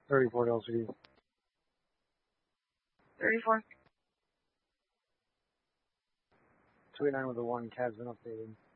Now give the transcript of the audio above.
34 LCD. 34. 289 with a 1, CAD's been updated.